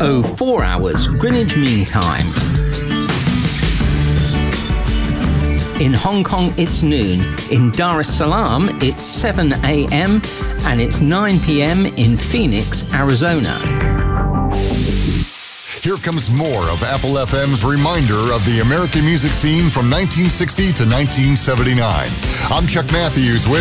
04 hours Greenwich Mean Time. In Hong Kong, it's noon. In Dar es Salaam, it's 7 a.m. and it's 9 p.m. in Phoenix, Arizona. Here comes more of Apple FM's reminder of the American music scene from 1960 to 1979. I'm Chuck Matthews with